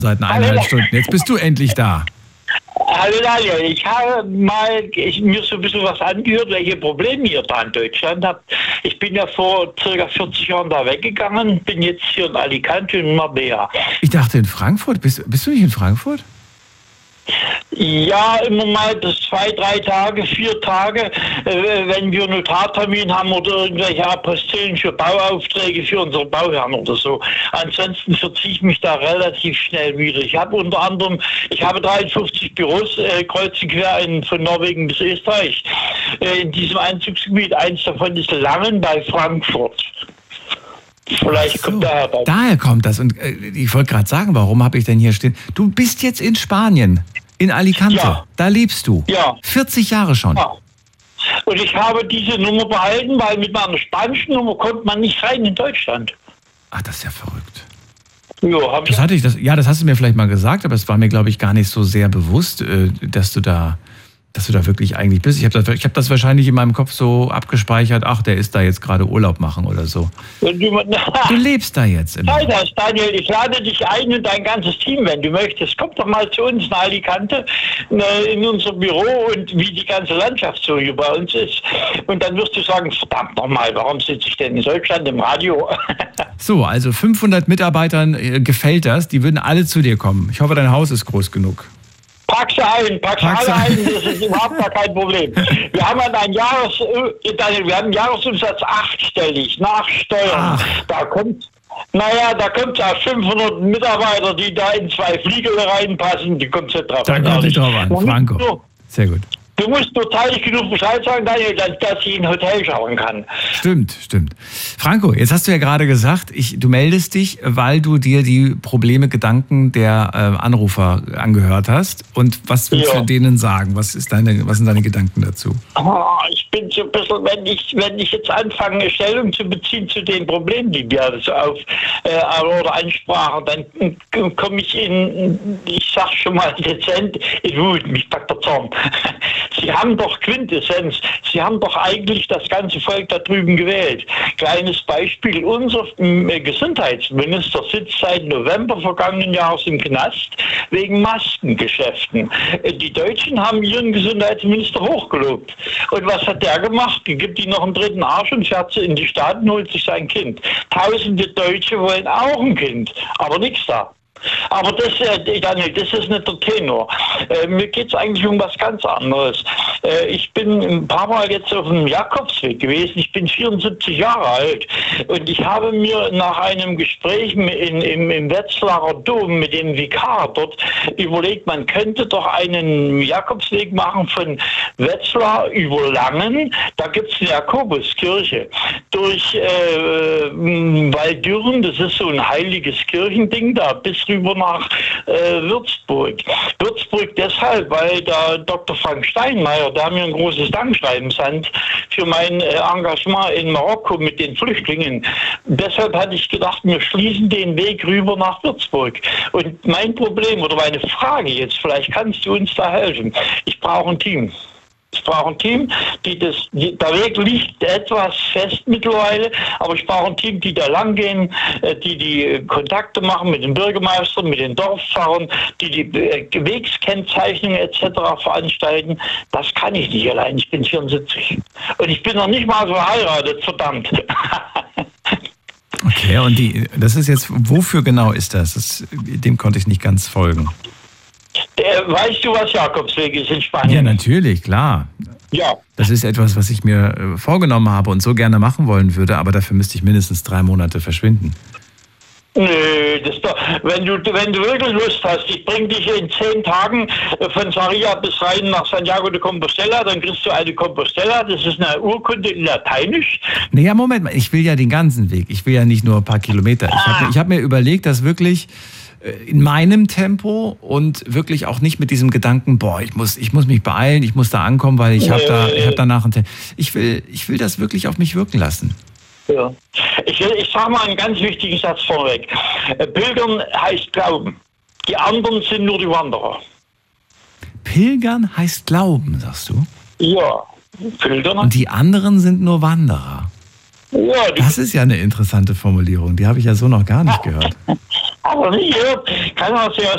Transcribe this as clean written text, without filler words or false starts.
seit 1,5 Stunden. Jetzt bist du endlich da. Hallo Daniel, ich habe mir so ein bisschen was angehört, welche Probleme ihr da in Deutschland habt. Ich bin ja vor ca. 40 Jahren da weggegangen, bin jetzt hier in Alicante und Marbella. Ich dachte in Frankfurt. Bist du nicht in Frankfurt? Ja, immer mal 2, 3 Tage, 4 Tage, wenn wir Notartermin haben oder irgendwelche Apostillen für Bauaufträge für unsere Bauherren oder so. Ansonsten verziehe ich mich da relativ schnell wieder. Ich habe 53 Büros kreuz und quer von Norwegen bis Österreich. In diesem Einzugsgebiet, eins davon ist Langen bei Frankfurt. Vielleicht kommt daher kommt das. Und ich wollte gerade sagen, warum habe ich denn hier stehen? Du bist jetzt in Spanien, in Alicante. Ja. Da lebst du. Ja. 40 Jahre schon. Ja. Und ich habe diese Nummer behalten, weil mit meiner spanischen Nummer kommt man nicht rein in Deutschland. Ach, das ist ja verrückt. Ja, das hast du mir vielleicht mal gesagt, aber es war mir, glaube ich, gar nicht so sehr bewusst, dass du da wirklich eigentlich bist. Ich hab das wahrscheinlich in meinem Kopf so abgespeichert, ach, der ist da jetzt gerade Urlaub machen oder so. Du lebst da jetzt. Daniel, ich lade dich ein und dein ganzes Team, wenn du möchtest. Komm doch mal zu uns nach Alicante in unser Büro und wie die ganze Landschaft so hier bei uns ist. Und dann wirst du sagen, verdammt nochmal, warum sitze ich denn in Deutschland im Radio? So, also 500 Mitarbeitern gefällt das, die würden alle zu dir kommen. Ich hoffe, dein Haus ist groß genug. Pack sie alle ein, das ist überhaupt gar kein Problem. Wir haben einen Jahresumsatz 8-stellig, nach Steuern. Da kommt ja 500 Mitarbeiter, die da in 2 Flieger reinpassen, die kommt nicht drauf an. Da kommt nicht drauf an, Franco. Sehr gut. Du musst nur zeitig genug Bescheid sagen, Daniel, dass ich in ein Hotel schauen kann. Stimmt. Franco, jetzt hast du ja gerade gesagt, du meldest dich, weil du dir die Gedanken der Anrufer angehört hast. Und was willst du denen sagen? Was sind deine Gedanken dazu? Ich bin so ein bisschen, wenn ich jetzt anfange, Stellung zu beziehen zu den Problemen, die wir so oder ansprachen, dann komme ich ich sag schon mal dezent, in Wut, mich packt der Zorn. Sie haben doch Quintessenz, Sie haben doch eigentlich das ganze Volk da drüben gewählt. Kleines Beispiel, unser Gesundheitsminister sitzt seit November vergangenen Jahres im Knast wegen Maskengeschäften. Die Deutschen haben ihren Gesundheitsminister hochgelobt. Und was hat der gemacht? Gibt ihm noch einen dritten Arsch und fährt in die Staaten, holt sich sein Kind. Tausende Deutsche wollen auch ein Kind, aber nichts da. Aber das ist nicht der Tenor. Mir geht es eigentlich um was ganz anderes. Ich bin ein paar Mal jetzt auf dem Jakobsweg gewesen. Ich bin 74 Jahre alt und ich habe mir nach einem Gespräch im Wetzlarer Dom mit dem Vikar dort überlegt, man könnte doch einen Jakobsweg machen von Wetzlar über Langen. Da gibt es eine Jakobuskirche. Durch Waldürn, das ist so ein heiliges Kirchending da, bis rüber nach Würzburg. Würzburg deshalb, weil da Dr. Frank Steinmeier, der mir ein großes Dankschreiben sendet für mein Engagement in Marokko mit den Flüchtlingen. Deshalb hatte ich gedacht, wir schließen den Weg rüber nach Würzburg. Und mein Problem oder meine Frage jetzt, vielleicht kannst du uns da helfen. Ich brauche ein Team. Ich brauche ein Team, der Weg liegt etwas fest mittlerweile, aber ich brauche ein Team, die da lang gehen, die Kontakte machen mit den Bürgermeistern, mit den Dorfpfarrern, die Wegskennzeichnungen etc. veranstalten. Das kann ich nicht allein, ich bin 74. Und ich bin noch nicht mal verheiratet, verdammt. Okay, und das ist jetzt, wofür genau ist das? Dem konnte ich nicht ganz folgen. Weißt du, was Jakobsweg ist in Spanien? Ja, natürlich, klar. Ja. Das ist etwas, was ich mir vorgenommen habe und so gerne machen wollen würde, aber dafür müsste ich mindestens 3 Monate verschwinden. Nö, wenn du wirklich Lust hast, ich bringe dich in 10 Tagen von Sarria bis rein nach Santiago de Compostela, dann kriegst du eine Compostela, das ist eine Urkunde in Lateinisch. Naja, Moment mal, ich will ja den ganzen Weg, ich will ja nicht nur ein paar Kilometer. Ich hab mir überlegt, dass wirklich in meinem Tempo und wirklich auch nicht mit diesem Gedanken, ich muss mich beeilen, ich muss da ankommen, weil ich habe danach ein Tempo. Ich will das wirklich auf mich wirken lassen. Ja. Ich sage mal einen ganz wichtigen Satz vorweg. Pilgern heißt Glauben. Die anderen sind nur die Wanderer. Pilgern heißt Glauben, sagst du? Ja, Pilgern. Und die anderen sind nur Wanderer. Ja, das ist ja eine interessante Formulierung. Die habe ich ja so noch gar nicht gehört. aber hier kann man sich